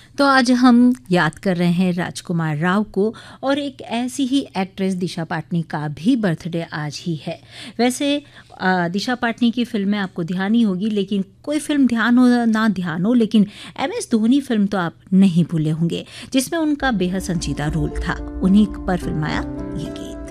तो आज हम याद कर रहे हैं राजकुमार राव को, और एक ऐसी ही एक्ट्रेस दिशा पाटनी का भी बर्थडे आज ही है। वैसे दिशा पाटनी की फिल्में आपको ध्यान ही होगी, लेकिन कोई फिल्म ध्यान हो ना ध्यान हो, लेकिन MS धोनी फिल्म तो आप नहीं भूले होंगे, जिसमें उनका बेहद संजीदा रोल था। उन्हीं पर फिल्माया ये गीत।